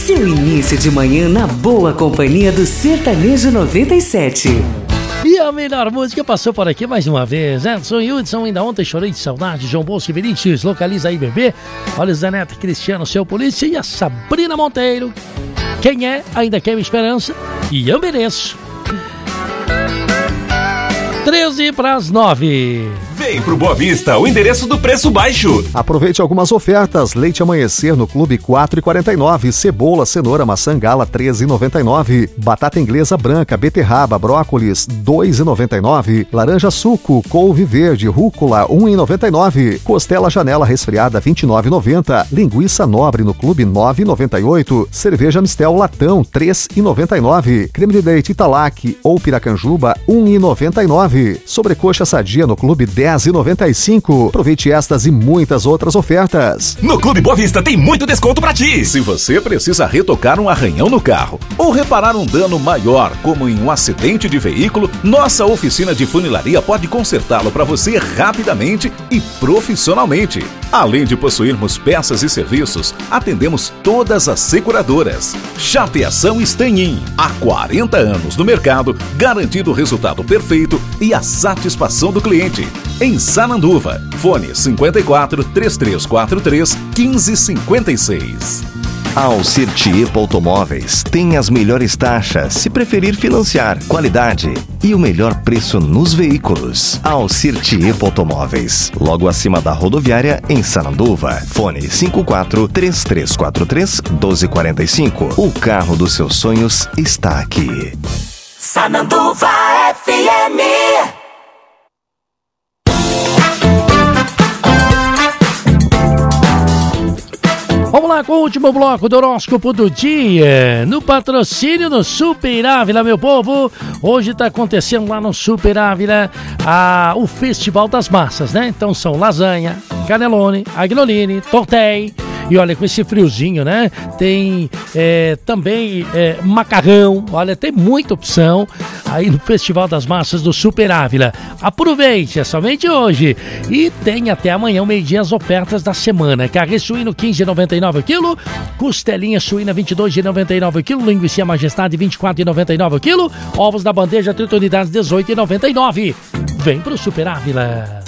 Seu início de manhã na boa companhia do Sertanejo 97. E a melhor música passou por aqui mais uma vez. Edson e Hudson, ainda ontem chorei de saudade. João Bosco e Vinícius, localiza aí, bebê. Olha o Zé Neto, Cristiano, seu polícia. E a Sabrina Monteiro. Quem é? Ainda quer esperança. E eu mereço. 8:13. Vem pro Boa Vista, o endereço do preço baixo. Aproveite algumas ofertas. Leite Amanhecer no Clube 4,49. Cebola, cenoura, maçã gala 13,99. Batata inglesa branca, beterraba, brócolis 2,99. Laranja suco, couve verde, rúcula 1,99. Costela janela resfriada 29,90. Linguiça nobre no Clube 9,98. Cerveja Mistel latão 3,99. Creme de leite Italac ou Piracanjuba 1,99. Sobrecoxa sadia no Clube 10,95. Aproveite estas e muitas outras ofertas. No Clube Boa Vista tem muito desconto pra ti. Se você precisa retocar um arranhão no carro ou reparar um dano maior, como em um acidente de veículo, nossa oficina de funilaria pode consertá-lo para você rapidamente e profissionalmente. Além de possuirmos peças e serviços, atendemos todas as seguradoras. Chapeação Stanhin, há 40 anos no mercado, garantindo o resultado perfeito e a satisfação do cliente. Em Sananduva, fone 54 3343 1556. Alcir Tiepo Automóveis tem as melhores taxas, se preferir financiar, qualidade e o melhor preço nos veículos. Alcir Tiepo Automóveis, logo acima da rodoviária em Sananduva. Fone 54 3343 1245. O carro dos seus sonhos está aqui. Sananduva FM. Vamos lá com o último bloco do horóscopo do dia, no patrocínio do Super Ávila, meu povo. Hoje está acontecendo lá no Super Ávila o Festival das Massas, né? Então são lasanha, cannelloni, agnoline, tortei. E olha, com esse friozinho, né? Tem também macarrão. Olha, tem muita opção aí no Festival das Massas do Super Ávila. Aproveite, é somente hoje. E tem até amanhã, meio-dia, as ofertas da semana. Carré suíno 15,99 o quilo. Costelinha suína 22,99 o quilo. Linguiça Majestade 24,99 o quilo. Ovos da bandeja 30 unidades 18,99. Vem pro Super Ávila.